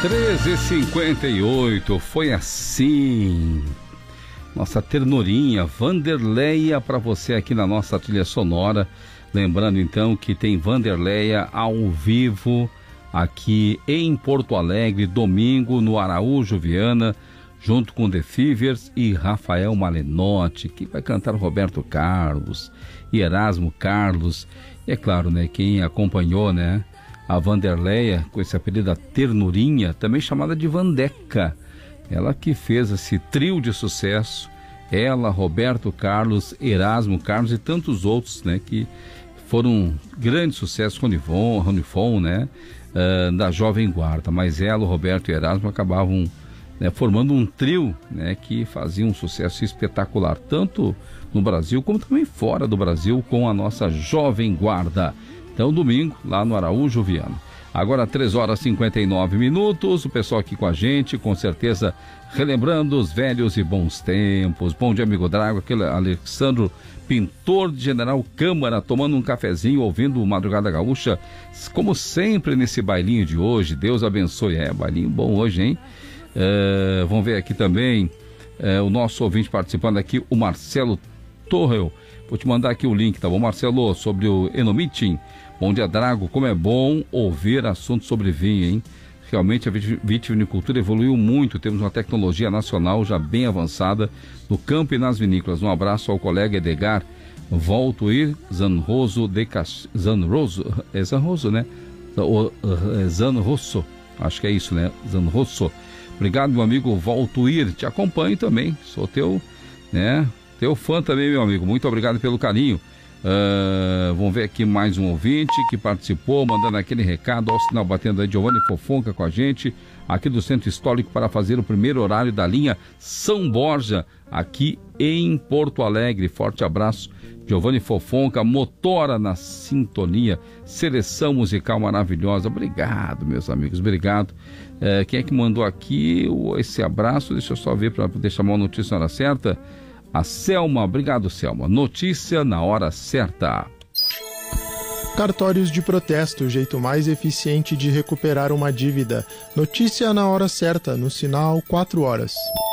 13h58, foi assim. Nossa ternurinha, Vanderleia, para você aqui na nossa trilha sonora. Lembrando então que tem Vanderleia ao vivo aqui em Porto Alegre, domingo no Araújo Viana, junto com The Fevers e Rafael Malenotti, que vai cantar Roberto Carlos e Erasmo Carlos. E é claro, né, quem acompanhou, né, a Vanderleia com esse apelido da ternurinha, também chamada de Vandeca. Ela que fez esse trio de sucesso, ela, Roberto Carlos, Erasmo Carlos e tantos outros, né, que foram grandes sucessos com Ronifon, né, da Jovem Guarda. Mas ela, o Roberto e o Erasmo acabavam, né, formando um trio, né, que fazia um sucesso espetacular, tanto no Brasil como também fora do Brasil, com a nossa Jovem Guarda. Então, domingo, lá no Araújo Viana. Agora, 3h59, o pessoal aqui com a gente, com certeza, relembrando os velhos e bons tempos. Bom dia, amigo Drago, aquele Alexandro Pintor de General Câmara, tomando um cafezinho, ouvindo o Madrugada Gaúcha, como sempre nesse bailinho de hoje. Deus abençoe. Bailinho bom hoje, hein? Vamos ver aqui também o nosso ouvinte participando aqui, o Marcelo Torrel. Vou te mandar aqui o link, tá bom, Marcelo? Sobre o Enomeeting. Bom dia, Drago. Como é bom ouvir assuntos sobre vinho, hein? Realmente a vitivinicultura evoluiu muito. Temos uma tecnologia nacional já bem avançada no campo e nas vinícolas. Um abraço ao colega Edgar Voltuir Zanroso de Zanroso, é Zanroso, né? Zanroso, acho que é isso, né? Zanroso. Obrigado, meu amigo Voltuir. Te acompanho também. Sou teu, né? Teu fã também, meu amigo. Muito obrigado pelo carinho. Vamos ver aqui mais um ouvinte que participou, mandando aquele recado, ao sinal batendo aí, Giovanni Fofonca com a gente, aqui do Centro Histórico, para fazer o primeiro horário da linha São Borja, aqui em Porto Alegre. Forte abraço, Giovanni Fofonca, motora na sintonia, seleção musical maravilhosa. Obrigado, meus amigos, obrigado. Quem é que mandou aqui esse abraço? Deixa eu só ver para poder chamar a notícia na hora certa. A Selma, obrigado, Selma. Notícia na hora certa. Cartórios de protesto, o jeito mais eficiente de recuperar uma dívida. Notícia na hora certa, no sinal 4 horas.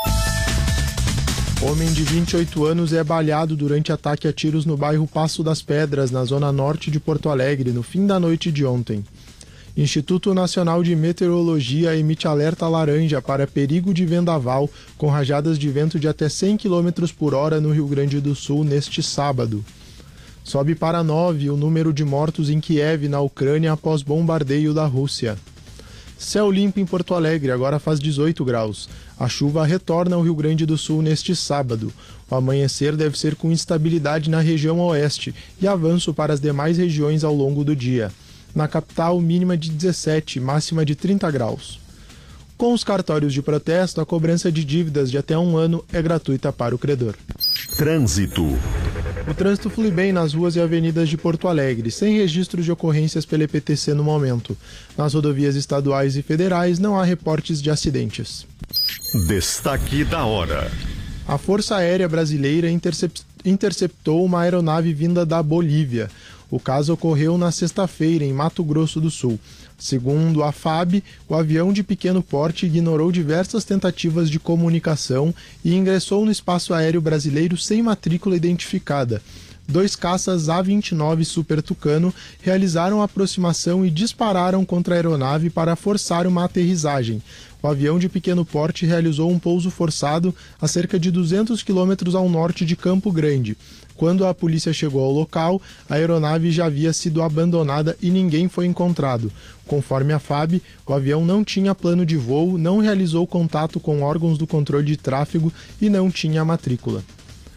Homem de 28 anos é baleado durante ataque a tiros no bairro Passo das Pedras, na zona norte de Porto Alegre, no fim da noite de ontem. Instituto Nacional de Meteorologia emite alerta laranja para perigo de vendaval com rajadas de vento de até 100 km por hora no Rio Grande do Sul neste sábado. Sobe para 9 o número de mortos em Kiev, na Ucrânia, após bombardeio da Rússia. Céu limpo em Porto Alegre, agora faz 18 graus. A chuva retorna ao Rio Grande do Sul neste sábado. O amanhecer deve ser com instabilidade na região oeste e avanço para as demais regiões ao longo do dia. Na capital, mínima de 17, máxima de 30 graus. Com os cartórios de protesto, a cobrança de dívidas de até 1 ano é gratuita para o credor. Trânsito. O trânsito flui bem nas ruas e avenidas de Porto Alegre, sem registros de ocorrências pela EPTC no momento. Nas rodovias estaduais e federais não há reportes de acidentes. Destaque da hora. A Força Aérea Brasileira interceptou uma aeronave vinda da Bolívia. O caso ocorreu na sexta-feira, em Mato Grosso do Sul. Segundo a FAB, o avião de pequeno porte ignorou diversas tentativas de comunicação e ingressou no espaço aéreo brasileiro sem matrícula identificada. 2 caças A-29 Super Tucano realizaram a aproximação e dispararam contra a aeronave para forçar uma aterrissagem. O avião de pequeno porte realizou um pouso forçado a cerca de 200 quilômetros ao norte de Campo Grande. Quando a polícia chegou ao local, a aeronave já havia sido abandonada e ninguém foi encontrado. Conforme a FAB, o avião não tinha plano de voo, não realizou contato com órgãos do controle de tráfego e não tinha matrícula.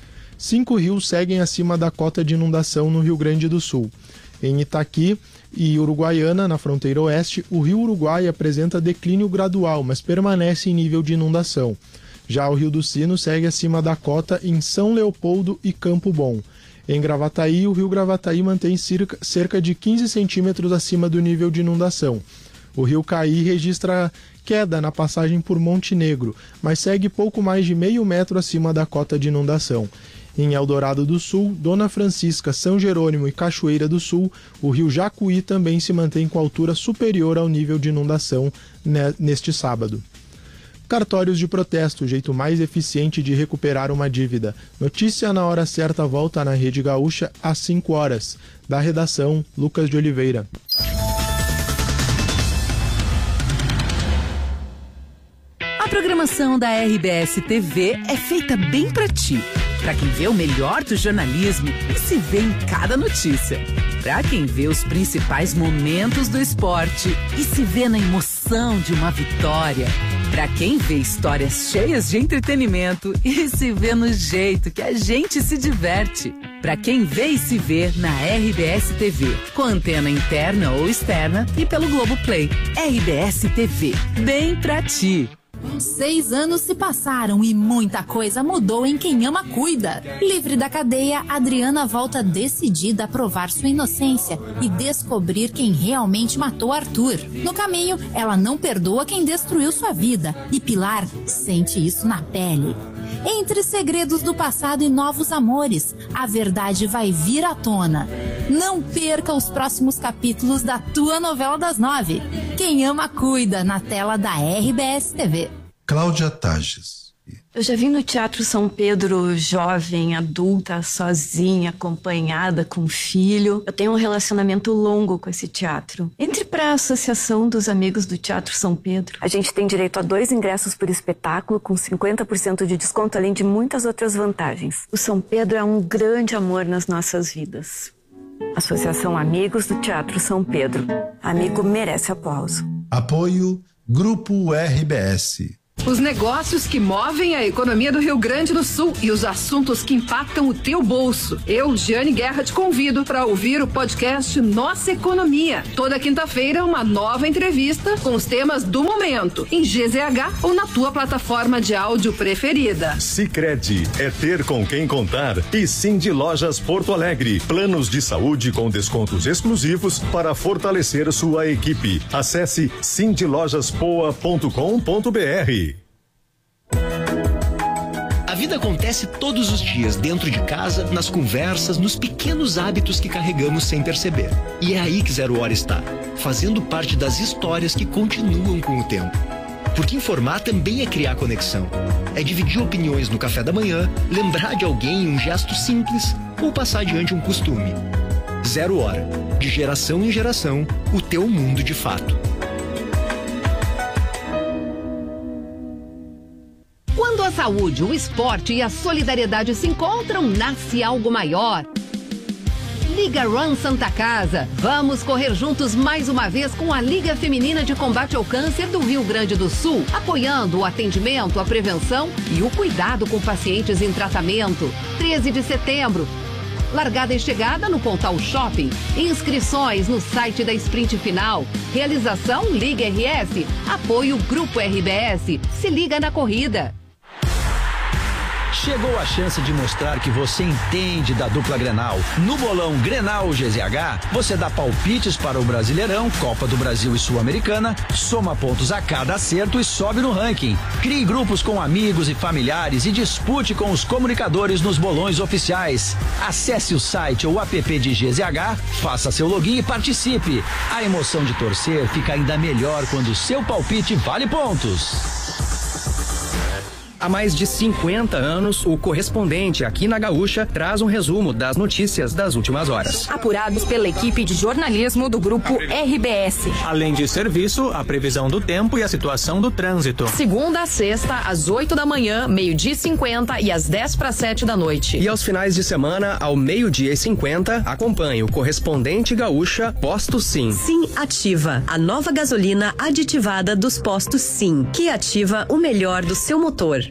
5 rios seguem acima da cota de inundação no Rio Grande do Sul. Em Itaqui e Uruguaiana, na fronteira oeste, o rio Uruguai apresenta declínio gradual, mas permanece em nível de inundação. Já o Rio do Sino segue acima da cota em São Leopoldo e Campo Bom. Em Gravataí, o rio Gravataí mantém cerca de 15 centímetros acima do nível de inundação. O rio Caí registra queda na passagem por Monte Negro, mas segue pouco mais de meio metro acima da cota de inundação. Em Eldorado do Sul, Dona Francisca, São Jerônimo e Cachoeira do Sul, o rio Jacuí também se mantém com altura superior ao nível de inundação neste sábado. Cartórios de protesto, o jeito mais eficiente de recuperar uma dívida. Notícia na hora certa volta na Rede Gaúcha às 5 horas. Da redação, Lucas de Oliveira. A programação da RBS TV é feita bem pra ti. Pra quem vê o melhor do jornalismo e se vê em cada notícia. Pra quem vê os principais momentos do esporte e se vê na emoção de uma vitória. Pra quem vê histórias cheias de entretenimento e se vê no jeito que a gente se diverte. Pra quem vê e se vê na RBS TV, com antena interna ou externa e pelo Globoplay. RBS TV, bem pra ti. 6 anos se passaram e muita coisa mudou em Quem Ama Cuida. Livre da cadeia, Adriana volta decidida a provar sua inocência e descobrir quem realmente matou Arthur. No caminho, ela não perdoa quem destruiu sua vida e Pilar sente isso na pele. Entre segredos do passado e novos amores, a verdade vai vir à tona. Não perca os próximos capítulos da tua novela das 9. Quem Ama Cuida, na tela da RBS TV. Cláudia Tages. Eu já vim no Teatro São Pedro jovem, adulta, sozinha, acompanhada com um filho. Eu tenho um relacionamento longo com esse teatro. Entre para a Associação dos Amigos do Teatro São Pedro. A gente tem direito a 2 ingressos por espetáculo, com 50% de desconto, além de muitas outras vantagens. O São Pedro é um grande amor nas nossas vidas. Associação Amigos do Teatro São Pedro. Amigo merece aplauso. Apoio Grupo RBS. Os negócios que movem a economia do Rio Grande do Sul e os assuntos que impactam o teu bolso. Eu, Giane Guerra, te convido para ouvir o podcast Nossa Economia. Toda quinta-feira, uma nova entrevista com os temas do momento, em GZH ou na tua plataforma de áudio preferida. Sicredi é ter com quem contar e Cindy Lojas Porto Alegre. Planos de saúde com descontos exclusivos para fortalecer sua equipe. Acesse cindylojaspoa.com.br. A vida acontece todos os dias, dentro de casa, nas conversas, nos pequenos hábitos que carregamos sem perceber. E é aí que Zero Hora está, fazendo parte das histórias que continuam com o tempo. Porque informar também é criar conexão. É dividir opiniões no café da manhã, lembrar de alguém em um gesto simples ou passar adiante um costume. Zero Hora. De geração em geração, o teu mundo de fato. Quando a saúde, o esporte e a solidariedade se encontram, nasce algo maior. Liga Run Santa Casa. Vamos correr juntos mais uma vez com a Liga Feminina de Combate ao Câncer do Rio Grande do Sul, apoiando o atendimento, a prevenção e o cuidado com pacientes em tratamento. 13 de setembro. Largada e chegada no Pontal Shopping. Inscrições no site da Sprint Final. Realização Liga RS. Apoio Grupo RBS. Se liga na corrida. Chegou a chance de mostrar que você entende da dupla Grenal. No bolão Grenal GZH, você dá palpites para o Brasileirão, Copa do Brasil e Sul-Americana, soma pontos a cada acerto e sobe no ranking. Crie grupos com amigos e familiares e dispute com os comunicadores nos bolões oficiais. Acesse o site ou app de GZH, faça seu login e participe. A emoção de torcer fica ainda melhor quando o seu palpite vale pontos. Há mais de 50 anos, o Correspondente aqui na Gaúcha traz um resumo das notícias das últimas horas. Apurados pela equipe de jornalismo do Grupo RBS. Além de serviço, a previsão do tempo e a situação do trânsito. Segunda a sexta, às 8 da manhã, 12h50 e às 10:50 da noite. E aos finais de semana, ao 12h50, acompanhe o Correspondente Gaúcha Posto Sim. Sim Ativa, a nova gasolina aditivada dos postos Sim, que ativa o melhor do seu motor.